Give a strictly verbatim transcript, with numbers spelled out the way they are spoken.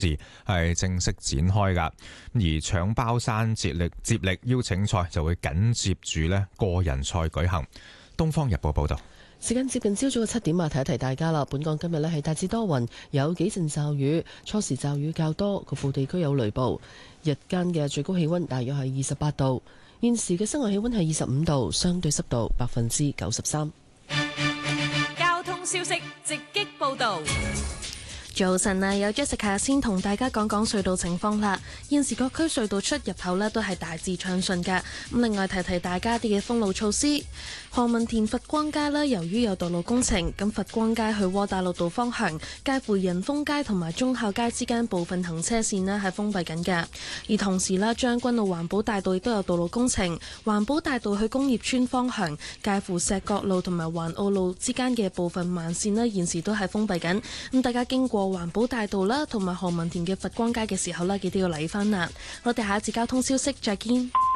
時係正式展開㗎。而搶包山接力接力邀請賽就會緊接住呢個人賽舉行。東方日報報道。 時間接近朝早嘅七點啊，提一提大家啦。本港今日呢係大致多雲，有幾陣驟雨，初時驟雨較多，局部地區有雷暴。日間嘅最高氣溫大約係二十八度，現時嘅室外氣溫係二十五度，相對濕度百分之九十三。 交通消息直擊報道。 早晨啊，有 Jessica 先同大家講講隧道情況啦。現時各區隧道出入口呢都係大致暢順㗎。咁另外提提大家啲嘅封路措施。何文田佛光街呢，由於有道路工程，咁佛光街去窩打老道方向，介乎仁豐街同埋忠孝街之間部分行車線呢係封閉緊㗎。而同時呢，將軍澳環保大道亦都有道路工程，環保大道去工業村方向，介乎石角路同埋環澳路之間嘅部分慢線呢，現時都係封閉緊。咁大家經過環保大道啦，同埋何文田嘅佛光街嘅時候呢，記得要嚟返啦。我哋下一節交通消息再見。